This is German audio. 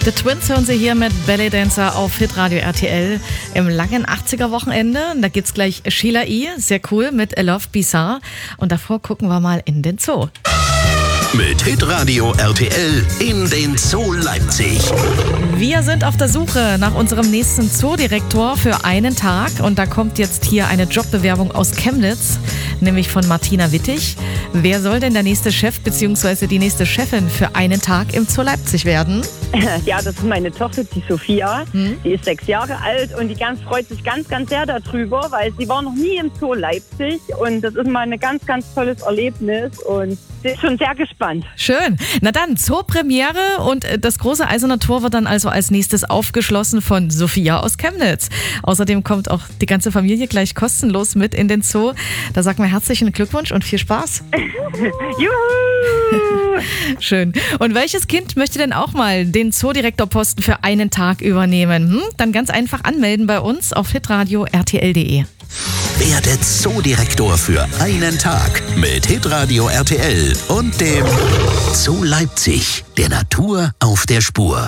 The Twins hören Sie hier mit Ballet Dancer auf Hitradio RTL im langen 80er-Wochenende. Da gibt's gleich Sheila E., sehr cool, mit A Love Bizarre. Und davor gucken wir mal in den Zoo. Mit Hitradio RTL in den Zoo Leipzig. Wir sind auf der Suche nach unserem nächsten Zoodirektor für einen Tag. Und da kommt jetzt hier eine Jobbewerbung aus Chemnitz, nämlich von Martina Wittig. Wer soll denn der nächste Chef bzw. die nächste Chefin für einen Tag im Zoo Leipzig werden? Ja, das ist meine Tochter, die Sophia. Die ist 6 Jahre alt und die freut sich ganz sehr darüber, weil sie war noch nie im Zoo Leipzig und das ist mal ein ganz tolles Erlebnis und sie ist schon sehr gespannt. Schön. Na dann, Zoo-Premiere und das große Eiserne Tor wird dann also als nächstes aufgeschlossen von Sophia aus Chemnitz. Außerdem kommt auch die ganze Familie gleich kostenlos mit in den Zoo. Da sagen wir herzlichen Glückwunsch und viel Spaß. Juhu! Schön. Und welches Kind möchte denn auch mal den Zoodirektorposten für einen Tag übernehmen? Dann ganz einfach anmelden bei uns auf hitradio rtl.de. Werde Zoodirektor für einen Tag mit Hitradio RTL und dem Zoo Leipzig, der Natur auf der Spur.